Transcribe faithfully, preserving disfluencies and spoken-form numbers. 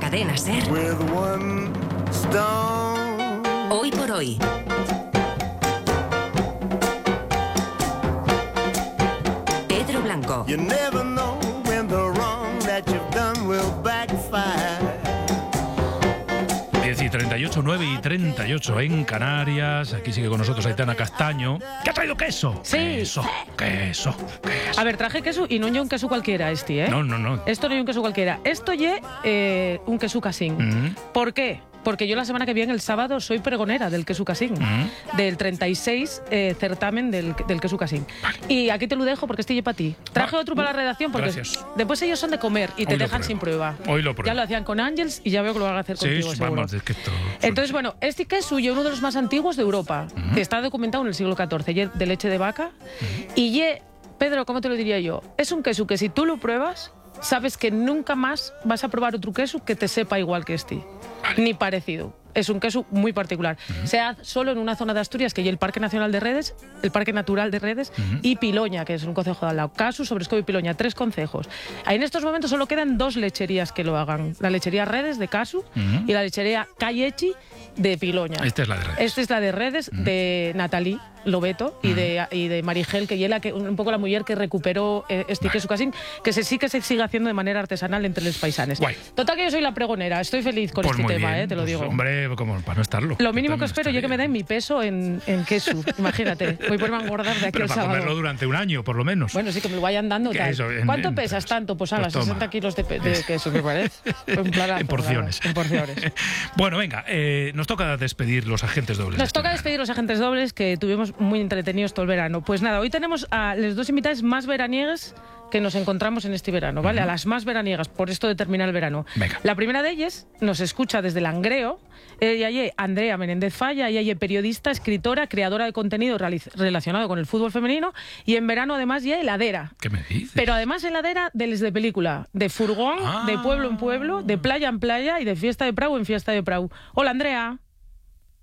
cadena SER. Hoy por hoy. Pedro Blanco. You never know when the wrong that you've done will backfire. diez y treinta y ocho, nueve y treinta y ocho en Canarias. Aquí sigue con nosotros Aitana Castaño. ¿Qué ha traído queso? Sí. Queso, queso, queso. A ver, traje queso y no es un queso cualquiera este, ¿eh? No, no, no. Esto no es un queso cualquiera. Esto es eh, un queso casín. Mm. ¿Por qué? Porque yo la semana que viene, el sábado, soy pregonera del queso casín. Mm. Del treinta y seis eh, certamen del, del queso casín. Vale. Y aquí te lo dejo porque estoy para ti. Traje Va. otro para la redacción porque Gracias. después ellos son de comer y te Hoy dejan sin prueba. Hoy lo pruebo. Ya lo hacían con Ángels y ya veo que lo van a hacer sí, contigo, seguro. Vamos, es que esto... Entonces, bueno, este queso es uno de los más antiguos de Europa. Mm. Está documentado en el siglo catorce, y de leche de vaca. Mm. Y ye, Pedro, ¿cómo te lo diría yo? Es un queso que si tú lo pruebas, sabes que nunca más vas a probar otro queso que te sepa igual que este. Vale. Ni parecido. Es un queso muy particular. Uh-huh. Se hace solo en una zona de Asturias, que es el Parque Nacional de Redes, el Parque Natural de Redes, uh-huh. y Piloña, que es un concejo de al lado. Casu, Sobrescobo y Piloña, tres concejos. Ahí en estos momentos solo quedan dos lecherías que lo hagan. La lechería Redes de Casu uh-huh. y la lechería Callechi de Piloña. Esta es la de Redes. Esta es la de Redes, uh-huh. de Natalí Lobeto y, uh-huh. de, y de Marigel, que es que un poco la mujer que recuperó eh, este vale. queso casín, que se sí que se sigue haciendo de manera artesanal entre los paisanes. Guay. Total que yo soy la pregonera, estoy feliz con pues este tema, bien. eh, te lo pues, digo. Hombre, como para no estarlo. Lo mínimo que espero es que me den mi peso en, en queso. Imagínate, voy por engordar de aquí Pero al para sábado. comerlo durante un año, por lo menos. Bueno, sí, que me lo vayan dando tal. Eso, en, ¿Cuánto en, pesas pues, tanto? Pues a las pues sesenta kilos de, de queso, me parece. En, planazo, en porciones. Claro, en porciones. Bueno, venga, eh, nos toca despedir los agentes dobles. Nos este toca verano. despedir los agentes dobles que tuvimos muy entretenidos todo el verano. Pues nada, hoy tenemos a los dos invitados más veraniegas que nos encontramos en este verano, ¿vale? Uh-huh. A las más veraniegas, por esto de terminar el verano. Venga. La primera de ellas nos escucha desde Langreo. Ella es Andrea Menéndez Falla, ella es periodista, escritora, creadora de contenido relacionado con el fútbol femenino y en verano además ya heladera. ¿Qué me dices? Pero además heladera de les de película, de furgón, ah. de pueblo en pueblo, de playa en playa y de fiesta de Prau en fiesta de Prau. Hola, Andrea.